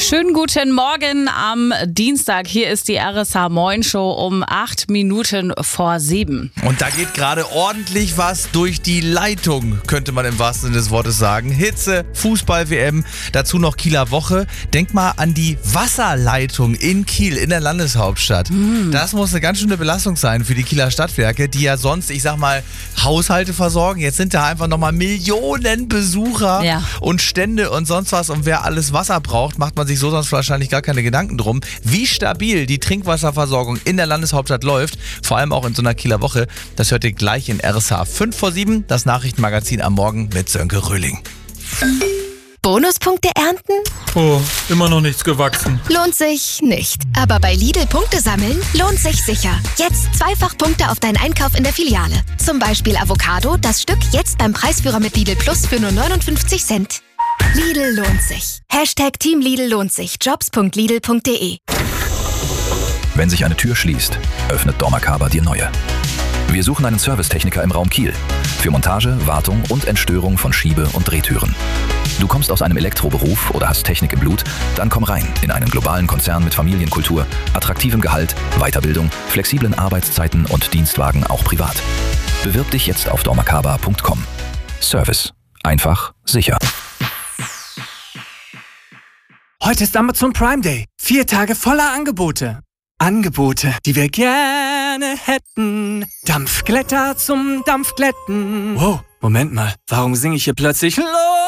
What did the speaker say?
Schönen guten Morgen am Dienstag. Hier ist die RSH Moin Show um 8 Minuten vor 7. Und da geht gerade ordentlich was durch die Leitung, könnte man im wahrsten Sinne des Wortes sagen. Hitze, Fußball-WM, dazu noch Kieler Woche. Denk mal an die Wasserleitung in Kiel, in der Landeshauptstadt. Das muss eine ganz schöne Belastung sein für die Kieler Stadtwerke, die ja sonst, ich sag mal, Haushalte versorgen. Jetzt sind da einfach nochmal Millionen Besucher und Stände und sonst was. Und wer alles Wasser braucht, macht man sich so sonst wahrscheinlich gar keine Gedanken drum, wie stabil die Trinkwasserversorgung in der Landeshauptstadt läuft, vor allem auch in so einer Kieler Woche. Das hört ihr gleich in RSH 5 vor 7, das Nachrichtenmagazin am Morgen mit Sönke Röhling. Bonuspunkte ernten? Oh, immer noch nichts gewachsen. Lohnt sich nicht. Aber bei Lidl Punkte sammeln lohnt sich sicher. Jetzt zweifach Punkte auf deinen Einkauf in der Filiale. Zum Beispiel Avocado, das Stück jetzt beim Preisführer mit Lidl Plus für nur 59 Cent. Lidl lohnt sich. Hashtag Team Lidl lohnt sich. Jobs.lidl.de. Wenn sich eine Tür schließt, öffnet dormakaba die neue. Wir suchen einen Servicetechniker im Raum Kiel. Für Montage, Wartung und Entstörung von Schiebe- und Drehtüren. Du kommst aus einem Elektroberuf oder hast Technik im Blut? Dann komm rein in einen globalen Konzern mit Familienkultur, attraktivem Gehalt, Weiterbildung, flexiblen Arbeitszeiten und Dienstwagen auch privat. Bewirb dich jetzt auf dormakaba.com. Service. Einfach, sicher. Heute ist Amazon Prime Day. 4 Tage voller Angebote. Angebote, die wir gerne hätten. Dampfglätter zum Dampfglätten. Wow, Moment mal. Warum singe ich hier plötzlich los?